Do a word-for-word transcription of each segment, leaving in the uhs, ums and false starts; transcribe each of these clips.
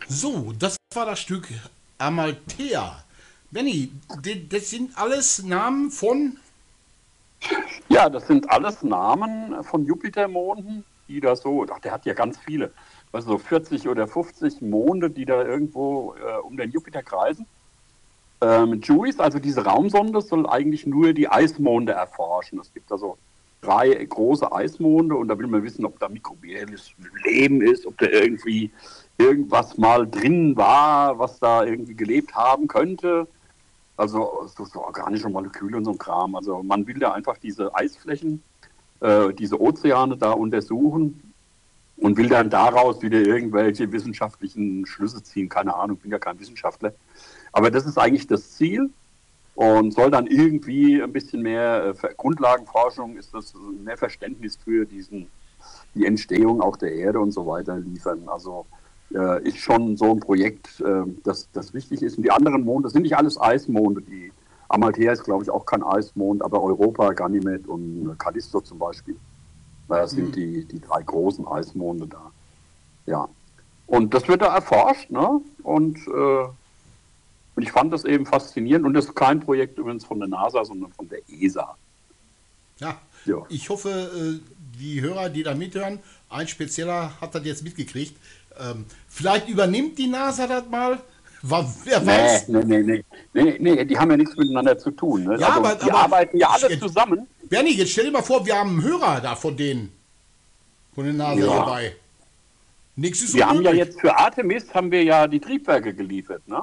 So, das war das Stück Amalthea. Benny, d- das sind alles Namen von. Ja, das sind alles Namen von Jupitermonden, die da so, ach, der hat ja ganz viele, also so vierzig oder fünfzig Monde, die da irgendwo äh, um den Jupiter kreisen. Ähm, JUICE, also diese Raumsonde, soll eigentlich nur die Eismonde erforschen. Es gibt also drei große Eismonde und da will man wissen, ob da mikrobielles Leben ist, ob da irgendwie irgendwas mal drin war, was da irgendwie gelebt haben könnte. Also so, so organische Moleküle und so ein Kram. Also man will da einfach diese Eisflächen, äh, diese Ozeane da untersuchen und will dann daraus wieder irgendwelche wissenschaftlichen Schlüsse ziehen. Keine Ahnung, bin ja kein Wissenschaftler. Aber das ist eigentlich das Ziel und soll dann irgendwie ein bisschen mehr äh, Grundlagenforschung, ist das mehr Verständnis für diesen, die Entstehung auch der Erde und so weiter liefern. Also äh, ist schon so ein Projekt, äh, das, das wichtig ist. Und die anderen Monde, das sind nicht alles Eismonde. Die Amalthea ist, glaube ich, auch kein Eismond, aber Europa, Ganymed und Callisto zum Beispiel, das sind Hm. die, die drei großen Eismonde da. Ja. Und das wird da erforscht, ne? Und äh, und ich fand das eben faszinierend. Und das ist kein Projekt übrigens von der NASA, sondern von der E S A. Ja, Ja. ich hoffe, äh, die Hörer, die da mithören, ein spezieller hat das jetzt mitgekriegt. Ähm, vielleicht übernimmt die NASA das mal. Wa- Wer Nee, weiß? nee, nee, nee, nee, nee, die haben ja nichts miteinander zu tun. Ne? Ja, Also aber, die aber arbeiten ja alle jetzt, zusammen. Bernie, jetzt stell dir mal vor, wir haben einen Hörer da von denen, von der NASA Ja. hierbei. Nichts ist Wir haben ja unmöglich. jetzt für Artemis haben wir ja die Triebwerke geliefert, ne?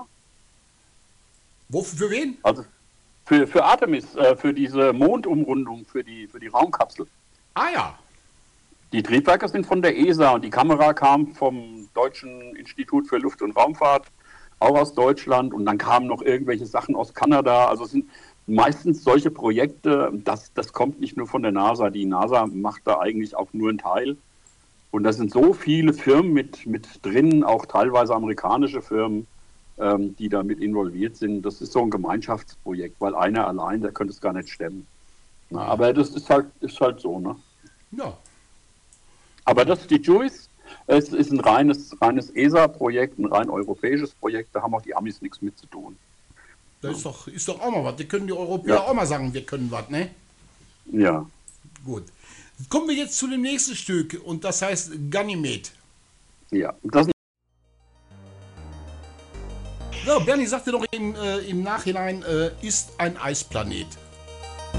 Wofür, für wen? Also für, für Artemis, äh, für diese Mondumrundung, für die, für die Raumkapsel. Ah ja. Die Triebwerke sind von der E S A und die Kamera kam vom Deutschen Institut für Luft- und Raumfahrt, auch aus Deutschland. Und dann kamen noch irgendwelche Sachen aus Kanada. Also es sind meistens solche Projekte, das, das kommt nicht nur von der NASA. Die NASA macht da eigentlich auch nur einen Teil. Und da sind so viele Firmen mit, mit drin, auch teilweise amerikanische Firmen, ähm, die da mit involviert sind. Das ist so ein Gemeinschaftsprojekt, weil einer allein, der könnte es gar nicht stemmen. Na, Ja. aber das ist halt, ist halt so, ne? Ja. Aber das, die JUICE, es ist ein reines, reines E S A-Projekt, ein rein europäisches Projekt, da haben auch die Amis nichts mit zu tun. Das ist doch, ist doch auch mal was. Die können die Europäer Ja, auch mal sagen, wir können was, ne? ja, Gut. Kommen wir jetzt zu dem nächsten Stück und das heißt Ganymed. ja. Das, So, Bernie sagte doch im, äh, im Nachhinein, äh, ist ein Eisplanet.